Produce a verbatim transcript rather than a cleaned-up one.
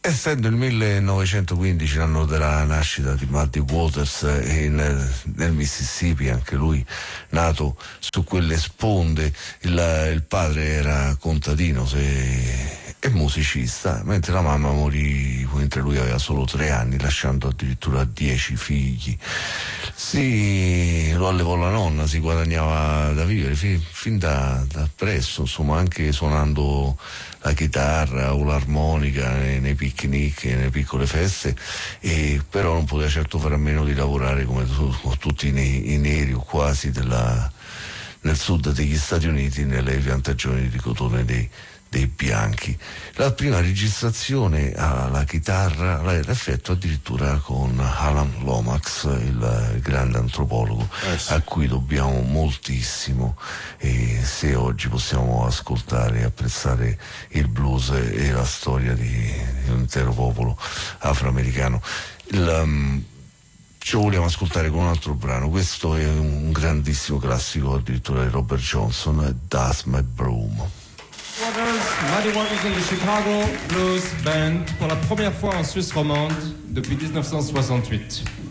Essendo il millenovecentoquindici l'anno della nascita di Muddy Waters in, nel Mississippi, anche lui nato su quelle sponde, il, il padre era contadino se, e musicista, mentre la mamma morì mentre lui aveva solo tre anni, lasciando addirittura dieci figli. Si lo allevò la nonna, si guadagnava da vivere fin, fin da, da presto, insomma, anche suonando la chitarra o l'armonica nei, nei picnic, nelle piccole feste, e però non poteva certo fare a meno di lavorare come tu, tutti i, ne, i neri o quasi della, nel sud degli Stati Uniti, nelle piantagioni di cotone dei, dei bianchi. La prima registrazione alla chitarra l'ha fatto addirittura con Alan Lomax, il, il grande antropologo, eh sì, a cui dobbiamo moltissimo, e se oggi possiamo ascoltare e apprezzare il blues e la storia di, di un intero popolo afroamericano. Il, um, ci vogliamo ascoltare con un altro brano. Questo è un grandissimo classico addirittura di Robert Johnson, That's My Broom. Waters, Muddy Waters and the Chicago Blues Band pour la première fois en Suisse romande depuis dix-neuf cent soixante-huit.